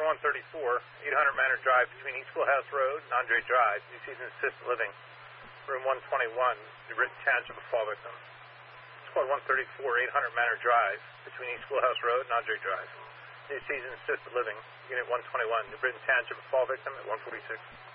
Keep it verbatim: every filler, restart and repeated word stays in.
one thirty-four, eight hundred Manor Drive between East Schoolhouse Road and Andre Drive, New Season Assisted Living, room one twenty-one, the Britain Township of Fall Victim. Squad one thirty-four, eight hundred Manor Drive between East Schoolhouse Road and Andre Drive, New Season Assisted Living, unit one twenty-one, the Britain Township of Fall Victim at one forty-six.